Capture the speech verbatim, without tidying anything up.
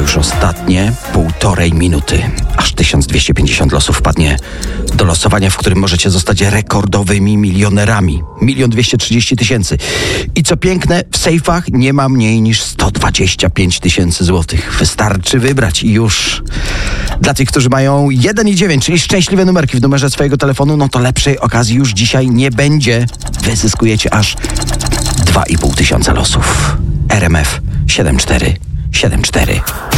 już ostatnie półtorej minuty. Aż tysiąc dwieście pięćdziesiąt losów wpadnie do losowania, w którym możecie zostać rekordowymi milionerami. Milion dwieście trzydzieści tysięcy. I co piękne, w sejfach nie ma mniej niż sto dwadzieścia pięć tysięcy złotych. Wystarczy wybrać i już. Dla tych, którzy mają jeden i dziewięć, czyli szczęśliwe numerki w numerze swojego telefonu, no to lepszej okazji już dzisiaj nie będzie. Wyzyskujecie aż dwa i pół tysiąca losów. R M F siedem cztery siedem cztery.